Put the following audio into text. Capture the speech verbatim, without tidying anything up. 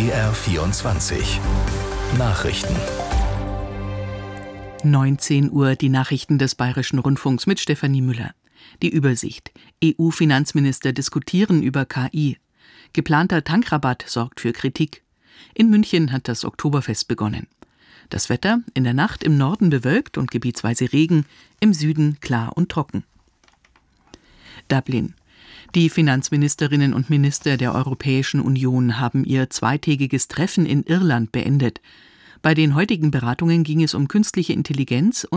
B R vierundzwanzig Nachrichten. neunzehn Uhr, die Nachrichten des Bayerischen Rundfunks mit Stefanie Müller. Die Übersicht. E U-Finanzminister diskutieren über K I. Geplanter Tankrabatt sorgt für Kritik. In München hat das Oktoberfest begonnen. Das Wetter: in der Nacht im Norden bewölkt und gebietsweise Regen, im Süden klar und trocken. Dublin. Die Finanzministerinnen und Minister der Europäischen Union haben ihr zweitägiges Treffen in Irland beendet. Bei den heutigen Beratungen ging es um künstliche Intelligenz